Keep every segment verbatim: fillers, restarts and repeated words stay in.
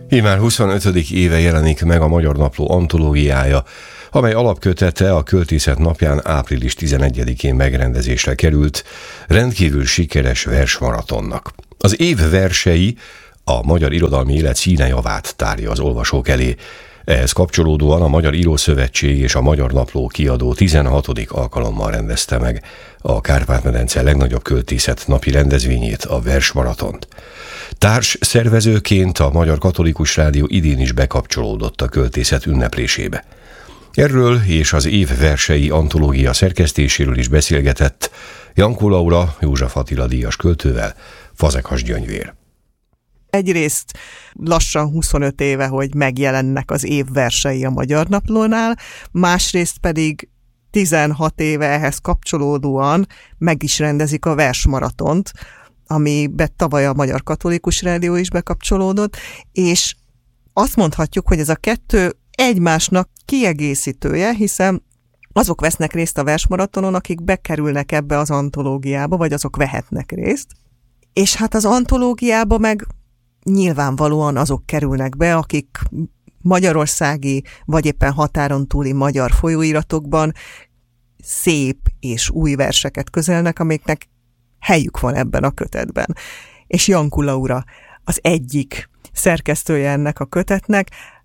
Immár huszonötödik éve jelenik meg a Magyar Napló antológiája, amely alapkötete a Költészet napján április tizenegyedikén megrendezésre került rendkívül sikeres versmaratonnak. Az év versei a magyar irodalmi élet színejavát tárja az olvasók elé. Ehhez kapcsolódóan a Magyar Írószövetség és a Magyar Napló kiadó tizenhatodik alkalommal rendezte meg a Kárpát-medence legnagyobb költészet napi rendezvényét, a versmaratont. Társ szervezőként a Magyar Katolikus Rádió idén is bekapcsolódott a költészet ünneplésébe. Erről és az év versei antológia szerkesztéséről is beszélgetett Jankó Laura, József Attila díjas költővel, Fazekas Gyöngyvér. Egyrészt lassan huszonöt éve, hogy megjelennek az év versei a Magyar Naplónál, másrészt pedig tizenhat éve ehhez kapcsolódóan meg is rendezik a versmaratont, amibe tavaly a Magyar Katolikus Rádió is bekapcsolódott, és azt mondhatjuk, hogy ez a kettő egymásnak kiegészítője, hiszen azok vesznek részt a versmaratonon, akik bekerülnek ebbe az antológiába, vagy azok vehetnek részt, és hát az antológiába meg nyilvánvalóan azok kerülnek be, akik magyarországi, vagy éppen határon túli magyar folyóiratokban szép és új verseket közelnek, amiknek helyük van ebben a kötetben. És Jankó Laura az egyik szerkesztője ennek a kötetnek.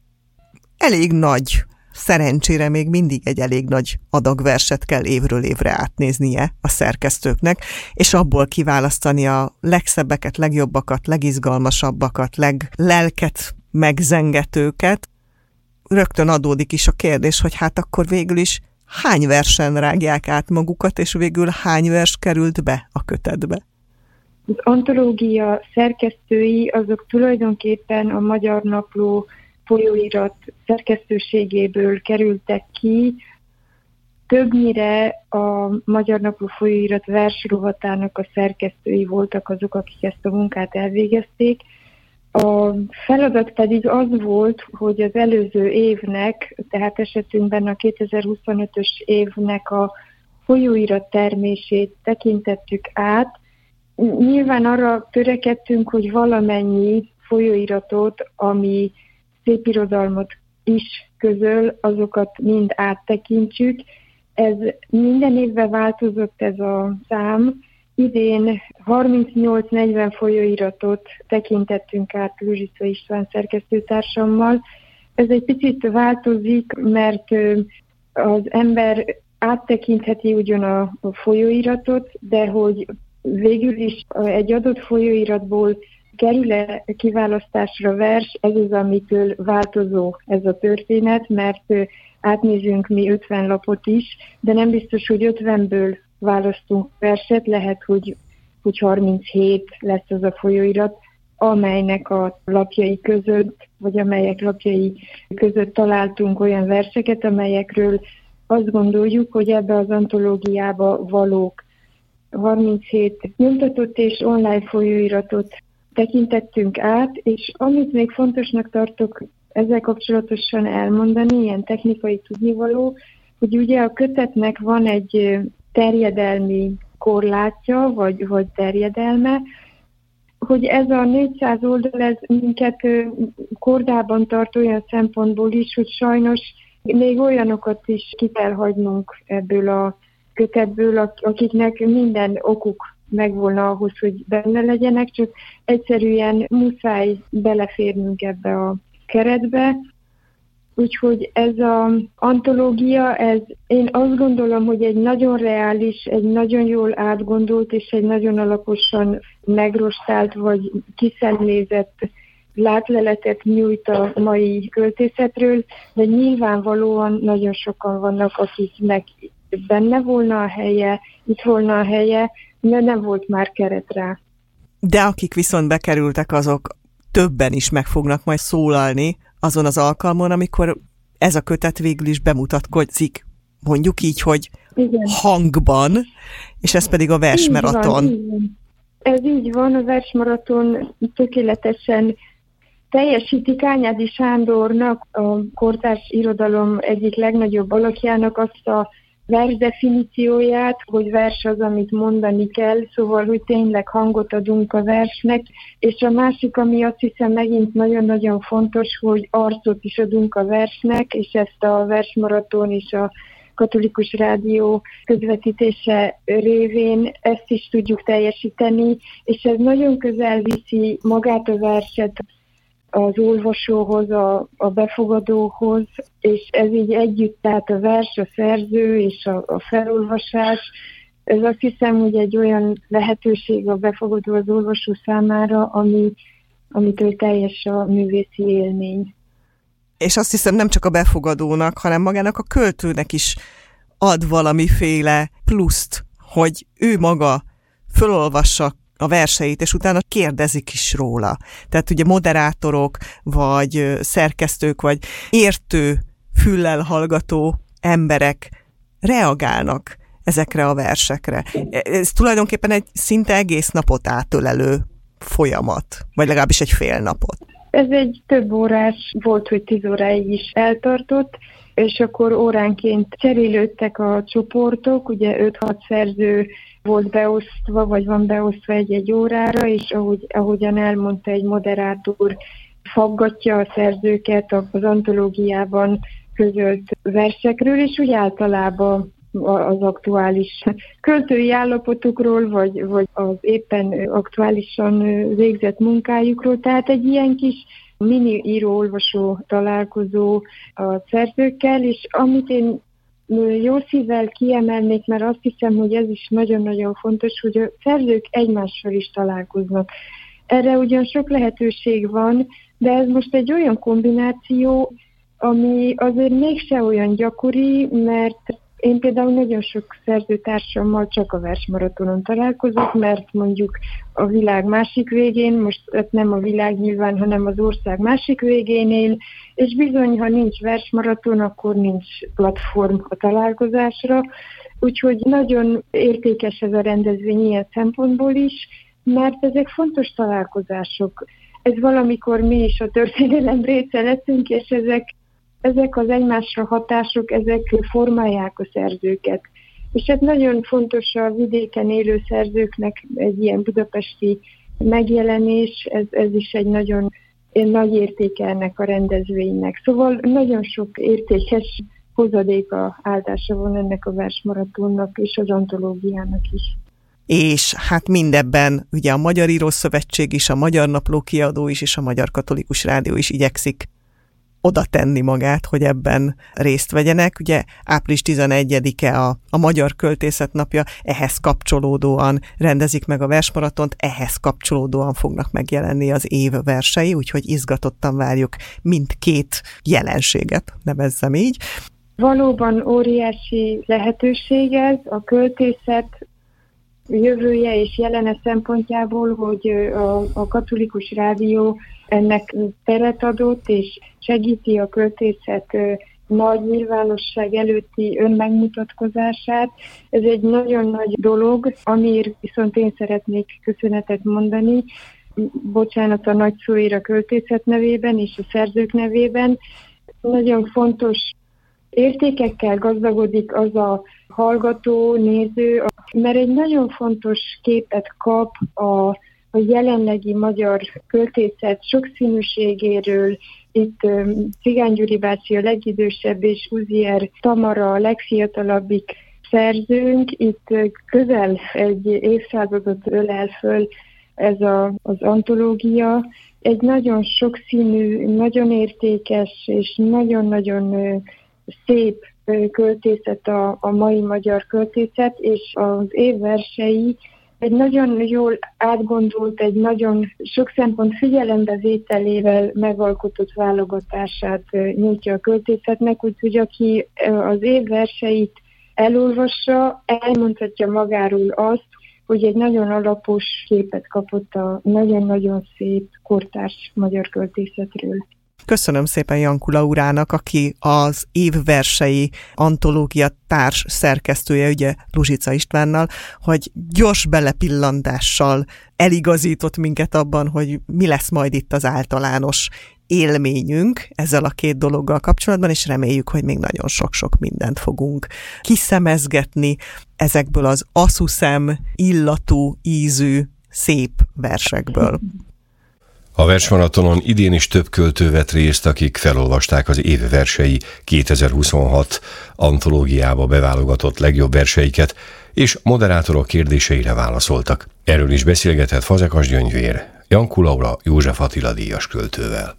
Elég nagy, szerencsére még mindig egy elég nagy adag verset kell évről évre átnéznie a szerkesztőknek, és abból kiválasztani a legszebbeket, legjobbakat, legizgalmasabbakat, leglelket megzengetőket. Rögtön adódik is a kérdés, hogy hát akkor végül is hány versen rágják át magukat, és végül hány vers került be a kötetbe? Az antológia szerkesztői azok tulajdonképpen a Magyar Napló folyóirat szerkesztőségéből kerültek ki. Többnyire a Magyar Napló folyóirat versrovatának a szerkesztői voltak azok, akik ezt a munkát elvégezték. A feladat pedig az volt, hogy az előző évnek, tehát esetünkben a kétezer-huszonötös évnek a folyóirat termését tekintettük át. Nyilván arra törekedtünk, hogy valamennyi folyóiratot, ami szépirodalmat is közöl, azokat mind áttekintsük. Ez minden évben változott ez a szám. Idén harmincnyolc-negyven folyóiratot tekintettünk át Luzsica István szerkesztőtársammal. Ez egy picit változik, mert az ember áttekintheti ugyan a folyóiratot, de hogy végül is egy adott folyóiratból kerül-e kiválasztásra vers, ez az, amitől változó ez a történet, mert átnézünk mi ötven lapot is, de nem biztos, hogy ötvenből választunk verset, lehet, hogy, hogy harminchét lesz az a folyóirat, amelynek a lapjai között, vagy amelyek lapjai között találtunk olyan verseket, amelyekről azt gondoljuk, hogy ebbe az antológiába valók. harminchét nyomtatott és online folyóiratot tekintettünk át, és amit még fontosnak tartok ezzel kapcsolatosan elmondani, ilyen technikai tudnivaló, hogy ugye a kötetnek van egy terjedelmi korlátja, vagy, vagy terjedelme, hogy ez a négyszáz oldal, ez minket kordában tart olyan szempontból is, hogy sajnos még olyanokat is ki kell hagynunk ebből a kötetből, akiknek minden okuk megvolna ahhoz, hogy benne legyenek, csak egyszerűen muszáj beleférnünk ebbe a keretbe. Úgyhogy ez az antológia, ez, én azt gondolom, hogy egy nagyon reális, egy nagyon jól átgondolt és egy nagyon alaposan megrostált vagy kiszemlézett látleletet nyújt a mai költészetről, de nyilvánvalóan nagyon sokan vannak, akiknek benne volna a helye, itt volna a helye, de nem volt már keret rá. De akik viszont bekerültek, azok többen is meg fognak majd szólalni azon az alkalmon, amikor ez a kötet végül is bemutatkozik, mondjuk így, hogy igen, hangban, és ez pedig a versmaraton. Így van, ez így van, a versmaraton tökéletesen teljesíti Kányádi Sándornak, a kortárs irodalom egyik legnagyobb alakjának azt a vers definícióját, hogy vers az, amit mondani kell, szóval, hogy tényleg hangot adunk a versnek, és a másik, ami azt hiszem megint nagyon-nagyon fontos, hogy arcot is adunk a versnek, és ezt a versmaraton és a Katolikus Rádió közvetítése révén ezt is tudjuk teljesíteni, és ez nagyon közel viszi magát a verset az olvasóhoz, a, a befogadóhoz, és ez így együtt, tehát a vers, a szerző és a, a felolvasás, ez azt hiszem, hogy egy olyan lehetőség a befogadó az olvasó számára, ami, amitől teljes a művészi élmény. És azt hiszem nem csak a befogadónak, hanem magának a költőnek is ad valamiféle pluszt, hogy ő maga fölolvassa a verseit, és utána kérdezik is róla. Tehát ugye moderátorok, vagy szerkesztők, vagy értő, füllel hallgató emberek reagálnak ezekre a versekre. Ez tulajdonképpen egy szinte egész napot átölelő folyamat, vagy legalábbis egy fél napot. Ez egy több órás volt, hogy tíz óráig is eltartott, és akkor óránként cserélődtek a csoportok, ugye öt-hat szerző volt beosztva, vagy van beosztva egy-egy órára, és ahogy, ahogyan elmondta egy moderátor, faggatja a szerzőket az antológiában közölt versekről, és úgy általában az aktuális költői állapotukról, vagy, vagy az éppen aktuálisan végzett munkájukról. Tehát egy ilyen kis mini író-olvasó találkozó a szerzőkkel, és amit én jó szívvel kiemelnék, mert azt hiszem, hogy ez is nagyon-nagyon fontos, hogy a szerzők egymással is találkoznak. Erre ugyan sok lehetőség van, de ez most egy olyan kombináció, ami azért mégse olyan gyakori, mert én például nagyon sok szerzőtársammal csak a versmaratonon találkozok, mert mondjuk a világ másik végén, most nem a világ nyilván, hanem az ország másik végén él, és bizony, ha nincs versmaraton, akkor nincs platform a találkozásra, úgyhogy nagyon értékes ez a rendezvény ilyen szempontból is, mert ezek fontos találkozások. Ez valamikor mi is a történelem része leszünk, és ezek Ezek az egymásra hatások, ezek formálják a szerzőket. És ez nagyon fontos a vidéken élő szerzőknek egy ilyen budapesti megjelenés, ez, ez is egy nagyon nagy értéke ennek a rendezvénynek. Szóval nagyon sok értékes hozadéka áldása van ennek a versmaratonnak és az antológiának is. És hát mindebben ugye a Magyar Írószövetség is, a Magyar Napló kiadó is, és a Magyar Katolikus Rádió is igyekszik oda tenni magát, hogy ebben részt vegyenek. Ugye április tizenegyedike a, a Magyar Költészet Napja, ehhez kapcsolódóan rendezik meg a versmaratont, ehhez kapcsolódóan fognak megjelenni az év versei, úgyhogy izgatottan várjuk mindkét jelenséget, nevezzem így. Valóban óriási lehetőség ez, a költészet jövője és jelene szempontjából, hogy a, a Katolikus Rádió ennek teret adott, és segíti a költészet nagy nyilvánosság előtti önmegmutatkozását. Ez egy nagyon nagy dolog, amiért viszont én szeretnék köszönetet mondani. Bocsánat a nagy szóért a költészet nevében és a szerzők nevében. Nagyon fontos értékekkel gazdagodik az a hallgató, néző, mert egy nagyon fontos képet kap a, a jelenlegi magyar költészet sokszínűségéről. Itt Cigány Gyuri bácsi a legidősebb, és Uzier Tamara a legfiatalabbik szerzőnk. Itt közel egy évszázadot ölel föl ez a, az antológia. Egy nagyon sokszínű, nagyon értékes és nagyon-nagyon szép költészet a, a mai magyar költészet, és az év versei egy nagyon jól átgondolt, egy nagyon sok szempont figyelembevételével megalkotott válogatását nyújtja a költészetnek, úgyhogy aki az év verseit elolvassa, elmondhatja magáról azt, hogy egy nagyon alapos képet kapott a nagyon-nagyon szép kortárs magyar költészetről. Köszönöm szépen Janku Laurának, aki az évversei antológia társ szerkesztője, ugye Luzsica Istvánnal, hogy gyors belepillantással eligazított minket abban, hogy mi lesz majd itt az általános élményünk ezzel a két dologgal kapcsolatban, és reméljük, hogy még nagyon sok-sok mindent fogunk kiszemezgetni ezekből az asszuszem illatú, ízű, szép versekből. A versmaratonon idén is több költő vett részt, akik felolvasták az év versei kétezer-huszonhat antológiába beválogatott legjobb verseiket, és moderátorok kérdéseire válaszoltak. Erről is beszélgetett Fazekas Gyöngyvér, Janku Laura József Attila díjas költővel.